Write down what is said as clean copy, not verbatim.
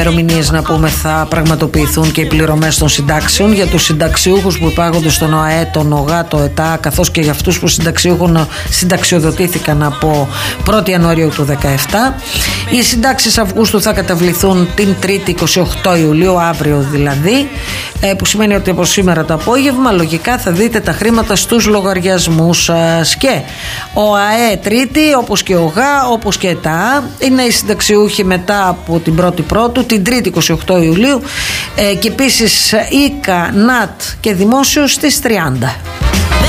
ημερομηνίες να πούμε θα πραγματοποιηθούν και οι πληρωμές των συντάξεων για τους συνταξιούχους που υπάγονται στον ΟΑΕ, τον ΟΓΑ, το ΕΤΑ, καθώς και για αυτούς που συνταξιοδοτήθηκαν από 1η Ιανουαρίου του 2017. Οι συντάξεις Αυγούστου θα καταβληθούν την 3η 28 Ιουλίου, αύριο δηλαδή, που σημαίνει ότι από σήμερα το απόγευμα λογικά θα δείτε τα χρήματα στους λογαριασμούς σας. Και ο ΑΕ Τρίτη, όπως και ο ΓΑ, όπως και τα είναι οι συνταξιούχοι μετά από την 1η Πρώτου, την 3η 28 Ιουλίου, και επίσης ΙΚΑ, ΝΑΤ και Δημόσιο στις 30.